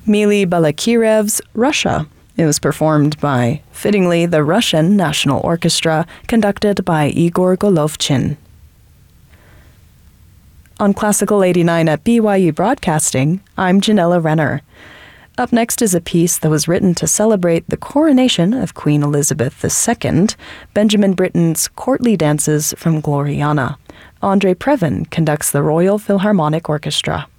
Mili Balakirev's Russia. It was performed by, fittingly, the Russian National Orchestra, conducted by Igor Golovchin. On Classical 89 at BYU Broadcasting, I'm Janella Renner. Up next is a piece that was written to celebrate the coronation of Queen Elizabeth II, Benjamin Britten's Courtly Dances from Gloriana. Andre Previn conducts the Royal Philharmonic Orchestra.